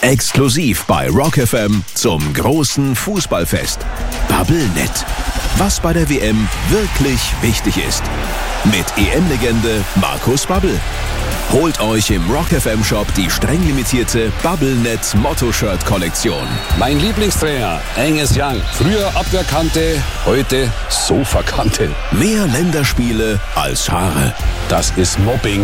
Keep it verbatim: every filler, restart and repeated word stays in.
Exklusiv bei Rock F M zum großen Fußballfest. Bubblenet. Was bei der W M wirklich wichtig ist. Mit E M-Legende Markus Babbel. Holt euch im Rock F M Shop die streng limitierte Bubblenet Motto-Shirt-Kollektion. Mein Lieblingstrainer, Angus Young. Früher Abwehrkante, heute Sofakante. Mehr Länderspiele als Haare. Das ist Mobbing.